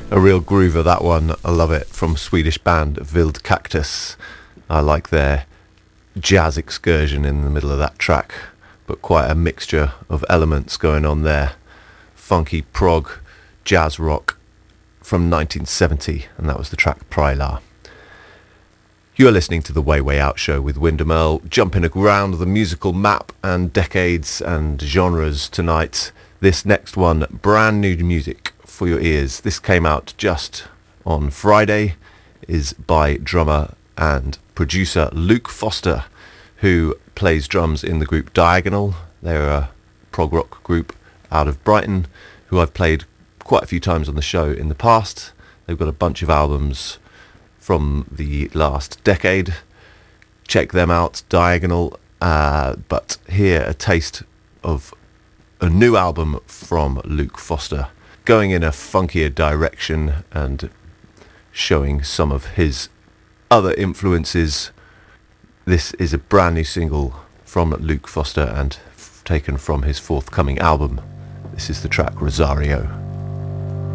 A real groover, that one. I love it. From Swedish band Wild Cactus. I like their jazz excursion in the middle of that track, but quite a mixture of elements going on there. Funky prog, jazz rock from 1970, and that was the track Prylar. You are listening to the Way Way Out show with Wyndham Earl, jumping around the musical map and decades and genres tonight. This next one, brand new music for your ears. This came out just on Friday, is by drummer and producer Luke Foster, who plays drums in the group Diagonal. They're a prog rock group out of Brighton who I've played quite a few times on the show in the past. They've got a bunch of albums from the last decade. Check them out, Diagonal. But here a taste of a new album from Luke Foster, going in a funkier direction and showing some of his other influences. This is a brand new single from Luke Foster and taken from his forthcoming album. This is the track Rosario.